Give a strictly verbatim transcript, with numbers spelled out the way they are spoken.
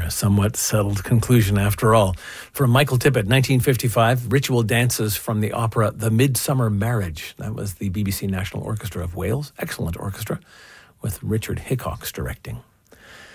A somewhat settled conclusion after all. From Michael Tippett, nineteen fifty-five, ritual dances from the opera The Midsummer Marriage. That was the B B C National Orchestra of Wales. Excellent orchestra with Richard Hickox directing.